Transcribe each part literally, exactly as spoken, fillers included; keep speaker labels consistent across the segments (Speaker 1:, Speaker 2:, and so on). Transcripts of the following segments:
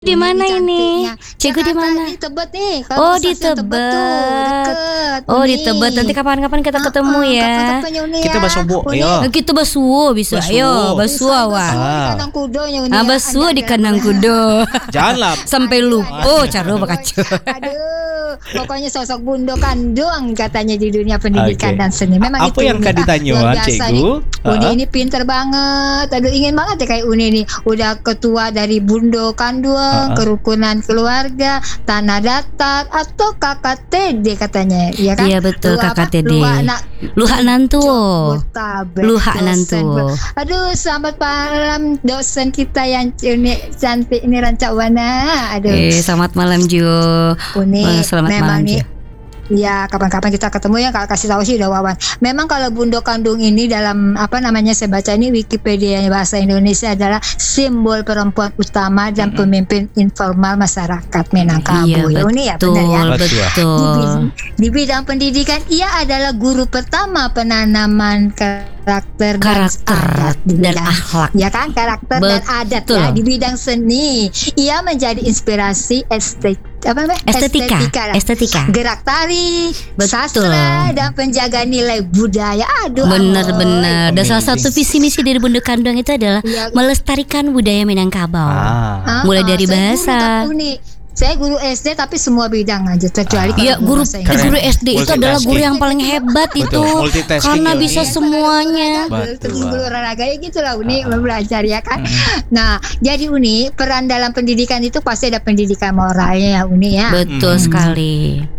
Speaker 1: Di mana ini? Cikgu di mana?
Speaker 2: Di Tebet nih.
Speaker 1: Oh, di Tebet. Oh, di Tebet. Nanti kapan-kapan kita ketemu ya.
Speaker 3: Kita basuh, ayo.
Speaker 1: Kita basuh bisa. Ayo, basuh awak.
Speaker 2: Kandang kudonya
Speaker 1: Ah, basuh di kandang kudo.
Speaker 3: Janganlah
Speaker 1: Sampai lupa. Oh, caro bakacu.
Speaker 2: Aduh, pokoknya sosok Bundo Kandung katanya di dunia pendidikan
Speaker 3: Oke.
Speaker 2: dan seni. Memang
Speaker 3: Apa
Speaker 2: itu
Speaker 3: yang
Speaker 2: Uni.
Speaker 3: Kak ditanya,
Speaker 2: Luar biasa
Speaker 3: Cikgu?
Speaker 2: nih. Uni
Speaker 3: Ah.
Speaker 2: ini pinter banget. Aduh, ingin banget ya kayak Uni nih. Udah ketua dari Bundo Kandung,
Speaker 3: Ah.
Speaker 2: kerukunan keluarga, tanah datar atau K K T D katanya, ya kan?
Speaker 1: Iya, betul,
Speaker 2: Lu
Speaker 1: K K T D.
Speaker 2: apa? Lu anak
Speaker 1: Luhak nantu.
Speaker 2: Butabek,
Speaker 1: Luhak
Speaker 2: dosen.
Speaker 1: nantu.
Speaker 2: Aduh, selamat malam dosen kita yang ini cantik ini Rancak Wana. Aduh.
Speaker 1: Eh, selamat malam Jo.
Speaker 2: Uni,
Speaker 1: Oh, selamat
Speaker 2: memang
Speaker 1: malam,
Speaker 2: nih.
Speaker 1: Jo.
Speaker 2: Ya, kapan-kapan kita ketemu ya. Kalau kasih tahu sih udah Wawan. Memang kalau Bundo Kandung ini dalam apa namanya saya baca ini Wikipedia bahasa Indonesia adalah simbol perempuan utama dan pemimpin informal masyarakat Minangkabau.
Speaker 1: Iya,
Speaker 2: Ya, Uni ya
Speaker 1: betul,
Speaker 2: benar ya. Di
Speaker 1: betul.
Speaker 2: bidang, di bidang pendidikan ia adalah guru pertama penanaman karakter,
Speaker 1: Karakter
Speaker 2: dan, adat di
Speaker 1: dan
Speaker 2: bidang-
Speaker 1: akhlak.
Speaker 2: ya kan karakter dan adat
Speaker 1: Betul.
Speaker 2: ya di bidang seni. Ia menjadi inspirasi estetik apa namanya?
Speaker 1: Estetika,
Speaker 2: lah.
Speaker 1: estetika.
Speaker 2: Gerak tari,
Speaker 1: Betul.
Speaker 2: sastra dan penjaga nilai budaya. Aduh,
Speaker 1: Benar-benar. Dan salah
Speaker 3: Amazing.
Speaker 1: satu visi misi dari Bundo Kandung itu adalah
Speaker 2: Ya.
Speaker 1: melestarikan budaya Minangkabau.
Speaker 3: Ah.
Speaker 2: Ah,
Speaker 1: mulai
Speaker 2: ah,
Speaker 1: dari
Speaker 2: saya
Speaker 1: bahasa.
Speaker 2: guru tapi unik. Saya guru S D tapi semua bidang aja kecuali
Speaker 3: Ah.
Speaker 2: kalau
Speaker 1: Iya, guru
Speaker 2: bahasa Inggris.
Speaker 1: guru S D itu adalah guru yang paling hebat
Speaker 3: Betul,
Speaker 1: itu
Speaker 3: multitasking
Speaker 1: karena
Speaker 3: ya,
Speaker 1: bisa
Speaker 3: Uni.
Speaker 1: semuanya.
Speaker 3: Betul.
Speaker 2: Guru olahraga ya gitu lah Uni
Speaker 3: Ah.
Speaker 2: belajar ya kan. Nah, jadi Uni peran dalam pendidikan itu pasti ada pendidikan moralnya ya Uni ya.
Speaker 1: Betul
Speaker 3: Hmm.
Speaker 1: sekali.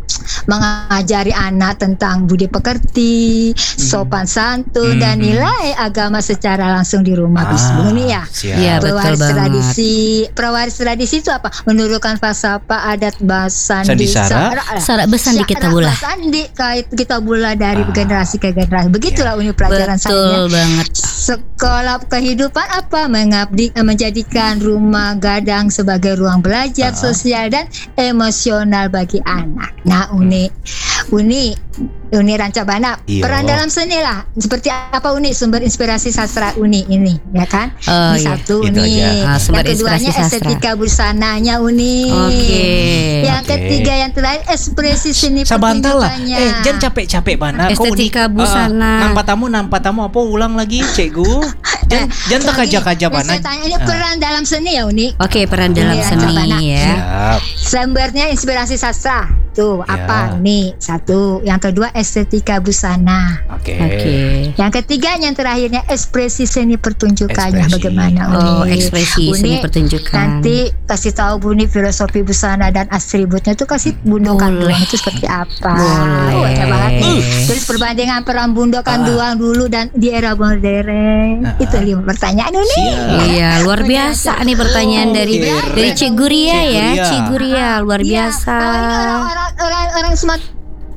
Speaker 2: Mengajari anak tentang budi pekerti, sopan santun dan
Speaker 3: Hmm.
Speaker 2: nilai agama secara langsung di rumah bisa
Speaker 3: Ah,
Speaker 2: Uni ya.
Speaker 3: siap.
Speaker 1: Iya, betul
Speaker 2: Pewaris
Speaker 1: banget.
Speaker 2: tradisi, pewaris tradisi itu apa? Menurunkan falsafah adat
Speaker 3: Sandi
Speaker 2: basandi
Speaker 3: Sara.
Speaker 1: Sarak besan di Kitabullah.
Speaker 2: Sandi kait Kitabullah dari
Speaker 3: Ah.
Speaker 2: generasi ke generasi. Begitulah Uni pelajaran saya.
Speaker 1: Betul banget.
Speaker 2: Sekolah kehidupan apa? Mengabdi, menjadikan rumah gadang sebagai ruang belajar
Speaker 3: Ah.
Speaker 2: sosial dan emosional bagi anak. Nah, Uni, Uni, Uni Rancak Banap.
Speaker 3: Iya.
Speaker 2: Peran dalam seni lah. Seperti apa Uni? Sumber inspirasi sastra Uni ini, ya kan?
Speaker 1: Oh,
Speaker 2: ini
Speaker 1: iya.
Speaker 2: satu
Speaker 3: Itu
Speaker 2: Uni.
Speaker 3: aja.
Speaker 1: Ah, sumber
Speaker 2: Yang keduanya
Speaker 1: inspirasi sastra.
Speaker 2: estetika busananya Uni.
Speaker 1: Oke.
Speaker 2: Yang
Speaker 3: Oke.
Speaker 2: ketiga yang terakhir ekspresi seni
Speaker 3: Sabantal lah.
Speaker 2: pertunjukannya.
Speaker 3: Eh, jangan capek-capek mana. Kau
Speaker 1: Estetika
Speaker 3: unik.
Speaker 1: busana.
Speaker 3: Ah, nampak tamu, nampak tamu apa ulang lagi, Cikgu? Jangan jangan tak
Speaker 2: Lagi,
Speaker 3: kaja-kaja
Speaker 2: yang
Speaker 3: mana.
Speaker 2: saya tanya ini
Speaker 3: Ah.
Speaker 2: peran dalam seni ya Uni.
Speaker 1: Oke, peran dalam
Speaker 2: Iya,
Speaker 1: seni
Speaker 2: Cabana.
Speaker 1: ya.
Speaker 3: Siap.
Speaker 2: Sumbernya inspirasi sastra. Tuh,
Speaker 3: Ya.
Speaker 2: apa nih? Satu. Yang kedua estetika busana.
Speaker 3: Oke.
Speaker 1: Oke.
Speaker 2: Yang ketiga yang terakhirnya ekspresi seni pertunjukannya
Speaker 3: Ekspresi.
Speaker 2: bagaimana Uni?
Speaker 1: Oh, ekspresi seni
Speaker 2: Uni,
Speaker 1: pertunjukan.
Speaker 2: Nanti kasih tahu Buni filosofi busana dan atributnya itu kasih Bundo Kandung
Speaker 1: Boleh.
Speaker 2: itu seperti apa.
Speaker 1: Boleh.
Speaker 2: Oh, hebat banget nih. Terus perbandingan peran Bundo Kandung dulu dan di era modern.
Speaker 3: Ah.
Speaker 2: Itu lima pertanyaan Uni.
Speaker 3: Siap.
Speaker 1: Iya, luar biasa nih pertanyaan
Speaker 3: Oh,
Speaker 1: dari
Speaker 3: keren.
Speaker 1: dari Cikgu Ria ya,
Speaker 3: Cikgu Ria.
Speaker 1: Cikgu Ria luar
Speaker 2: Iya,
Speaker 1: biasa.
Speaker 2: kalau ini orang-orang orang, orang Sumatera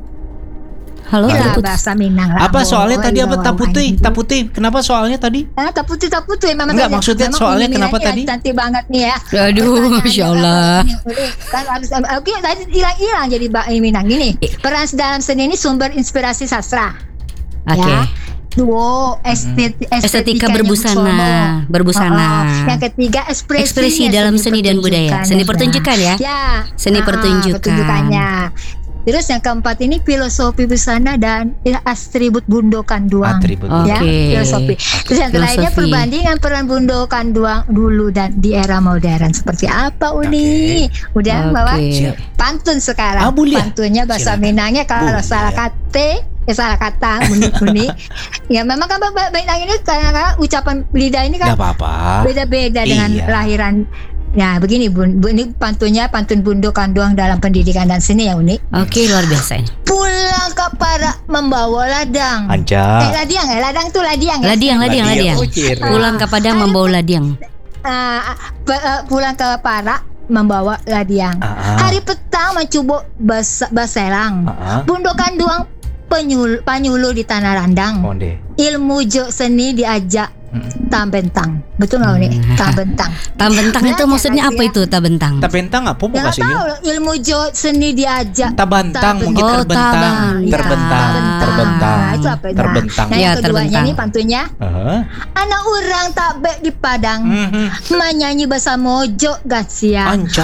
Speaker 1: Halo,
Speaker 2: lah,
Speaker 1: Ibu.
Speaker 2: bahasa Minang lah.
Speaker 3: Apa soalnya
Speaker 2: Oh,
Speaker 3: tadi apa?
Speaker 2: iya,
Speaker 3: Tak putih,
Speaker 2: Wawan.
Speaker 3: tak putih. Kenapa soalnya tadi?
Speaker 2: Ah, tak putih tak putih memang
Speaker 3: Enggak,
Speaker 2: tadi-
Speaker 3: maksudnya
Speaker 2: memang
Speaker 3: soalnya
Speaker 2: Uni
Speaker 3: kenapa
Speaker 2: Minang
Speaker 3: tadi?
Speaker 2: ya, cantik banget nih ya.
Speaker 1: Aduh,
Speaker 2: Pertanyaannya
Speaker 1: Masya Allah.
Speaker 2: kan, Uni, kan harus oke tadi hilang-hilang jadi Mbak Minang gini. Peran dalam seni ini sumber inspirasi sastra.
Speaker 1: Oke.
Speaker 2: Ya. Duo estetika,
Speaker 1: Estetika berbusana, berbusana.
Speaker 2: Yang ketiga ekspresi,
Speaker 1: Ekspresi dalam seni dan budaya. Seni pertunjukan ya?
Speaker 2: Ya.
Speaker 1: Seni
Speaker 2: Ah,
Speaker 1: pertunjukan.
Speaker 2: pertunjukannya. Terus yang keempat ini filosofi busana dan atribut Bundo Kanduang.
Speaker 3: Atribut.
Speaker 2: Ya,
Speaker 1: Oke.
Speaker 2: filosofi. Terus yang terakhirnya
Speaker 1: Filosofi.
Speaker 2: perbandingan peran Bundo Kanduang dulu dan di era modern seperti apa Uni? Udah
Speaker 1: Oke.
Speaker 2: bawa
Speaker 3: Siap.
Speaker 2: pantun sekarang.
Speaker 3: Ah, boleh.
Speaker 2: Pantunnya bahasa
Speaker 3: Silakan.
Speaker 2: Minangnya kalau
Speaker 3: Boleh.
Speaker 2: salah kata ya salah kata Uni. Ya memang kan Mbak Minang ini karena ucapan lidah ini kan
Speaker 3: Enggak apa-apa.
Speaker 2: beda-beda dengan
Speaker 3: Iya.
Speaker 2: lahiran. Nah begini Bun, Bu, ini pantunnya pantun Bundo Kanduang dalam pendidikan dan seni ya Uni.
Speaker 1: Oke, luar biasa ini.
Speaker 2: Pulang ke para membawa ladang. Eh
Speaker 3: Anjak.
Speaker 2: ladiang ya, ladang tuh ladiang ya.
Speaker 1: Ladiang, ladiang, ladiang.
Speaker 3: Oh, kira.
Speaker 1: Pulang ke Padang membawa ladiang.
Speaker 2: Ah, pe- eh, pulang ke para membawa ladiang.
Speaker 3: Ah, ah.
Speaker 2: Hari petang mencubo bas baselang.
Speaker 3: Ah, ah.
Speaker 2: Bundo Kanduang penyul panyulu di tanah randang.
Speaker 3: Monde.
Speaker 2: Ilmu jo seni diajak Tambentang. Betul nggak nih? Tambentang.
Speaker 1: Tabentang itu
Speaker 2: Belajar
Speaker 1: maksudnya
Speaker 2: lagi
Speaker 1: apa
Speaker 2: ya.
Speaker 1: itu tabentang?
Speaker 3: Tabentang apa
Speaker 2: Ya nggak
Speaker 3: makasihnya?
Speaker 2: tahu ilmu jo seni diajak.
Speaker 3: Tabantang mungkin
Speaker 1: Oh,
Speaker 3: terbentang,
Speaker 1: tabang. Ya,
Speaker 3: terbentang, terbentang,
Speaker 2: Nah, itu apa? Nah,
Speaker 3: terbentang.
Speaker 2: Nah,
Speaker 1: Ya,
Speaker 2: yang keduanya
Speaker 1: terbentang.
Speaker 2: nih pantunnya.
Speaker 3: Heeh.
Speaker 2: Anak orang tak baik di Padang
Speaker 3: Mhm.
Speaker 2: menyanyi bahasa Mojo Gasia.
Speaker 3: Anjay.